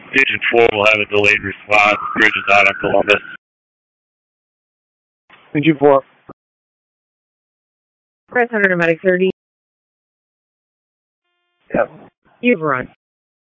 Station 4 will have a delayed response. Bridge is out on Columbus. Engine 4. Press 100 Medic 30. Yep. You've run.